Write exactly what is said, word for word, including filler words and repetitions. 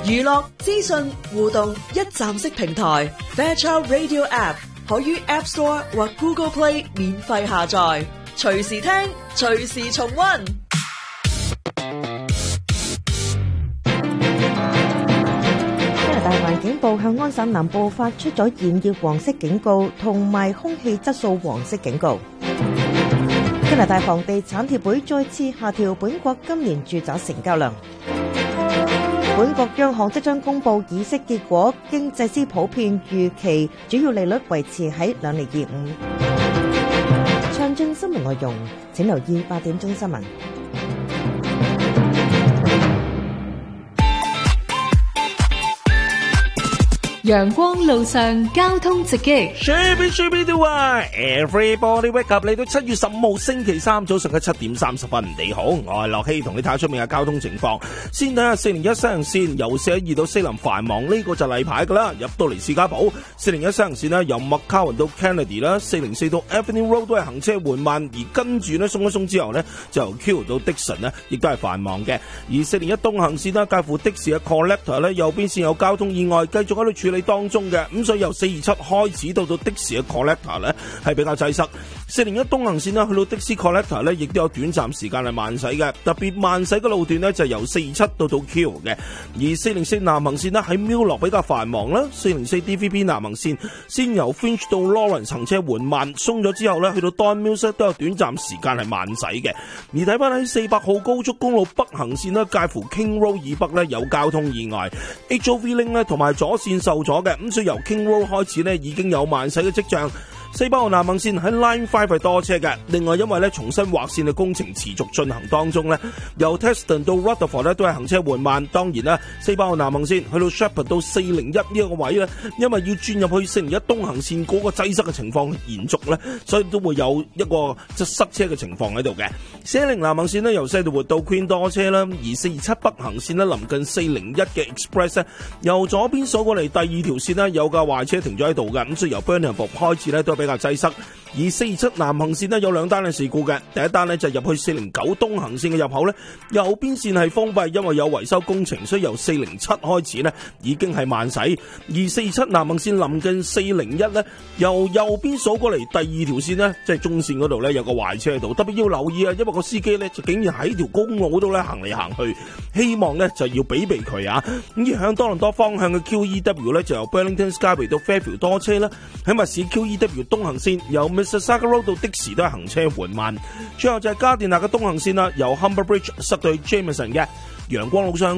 娛樂資訊互動一站式平台 Fairchild Radio App 可於 App Store 或 Google Play 免費下載，隨時聽，隨時重溫。 加拿大環境部向安省南部發出咗炎熱黃色警告同埋空氣質素黃色警告。加拿大房地產協會再次下調本國今年住宅成交量。本國央行即將公布議息結果，經濟師普遍預期主要利率維持喺兩厘二五。詳盡新聞內容，請留意八點鐘新聞。 陽光路上交通直擊 Shabby Shabby do 啊 Everybody wake up 嚟到七月十五號星期三早上嘅七點三十分，你好，我係樂希，同你睇下出面嘅交通情況。先睇下四零一西行線由四一二到西林繁忙，呢、這個就例牌噶啦。入到嚟士嘉堡四零一西行線呢由麥卡雲到 Kennedy 啦，四零四到 Avenue Road 都係行車緩慢，而跟住呢鬆一鬆之後呢就由 Q 到 Dixon 呢亦都係繁忙嘅。而四零一東行線呢介乎的士嘅 Collector 呢右邊線有交通意外，繼續喺度處理當中嘅，咁所以由四二七開始到到的士嘅 Collector 咧係比較擠塞。四零一東行線啦，去到的士 Collector 咧，亦都有短暫時間係慢駛嘅，特別慢駛嘅路段咧就係由四二七到到 Q 嘅。而四零四南行線咧喺 Mill 比較繁忙啦，四零四 D V B 南行線先由 Finch 到 Lawrence 行車緩慢，鬆咗之後咧去到 Don Mills 都有短暫時間係慢駛嘅。而睇翻喺四百號高速公路北行線咧，介乎 King Road 以北咧有交通意外 ，H O V Link 咧同埋左線受阻嘅。咁所以由 King Road 開始咧，已經有慢駛嘅跡象。四百號南行線喺 Line Five 係多車嘅。另外，因為咧重新劃線嘅工程持續進行當中咧，由 Teston 到 Rutherford 咧都係行車緩慢。當然啦，四百號南行線去到 Shepherd 到四零一呢一個位咧，因為要轉入去四零一東行線嗰個擠塞嘅情況延續咧，所以都會有一個即塞車嘅情況喺度嘅。四一零南行線咧由西道活到 Queen 多車啦，而四二七北行線咧臨近四零一嘅 Express 咧，由左邊數過嚟第二條線咧有架壞車停咗喺度嘅，咁所以由 Burnham 開始咧都比較擠塞。而四二七南行線呢有兩單嘅事故嘅，第一單呢就入去四零九東行線嘅入口呢，右邊線係封閉，因為有維修工程，所以由四零七開始呢已經係慢駛。而四二七南行線臨近四零一呢，由右邊數過嚟第二條線呢，即係中線嗰度呢有個壞車喺度，特別要留意啊，因為個司機呢就竟然喺條公路嗰度呢行嚟行去，希望呢就要避避佢啊。咁而向多倫多方向嘅 Q E W 呢就由 Burlington Skyway 到 Fairfield 多車啦，喺密市 Q E W 東行線由 Mississauga Road 到的士都係行車緩慢。最後就係加甸納嘅東行線啦，由 Humber Bridge 塞到去 Jameson 嘅陽光路上。